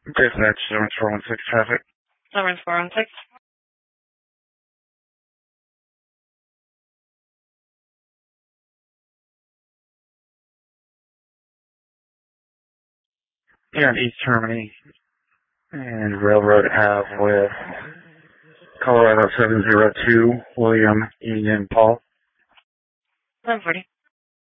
Dispatch 7416 traffic. 7416. You're on East Termini and Railroad Ave with Colorado 702, William Union Paul. 740.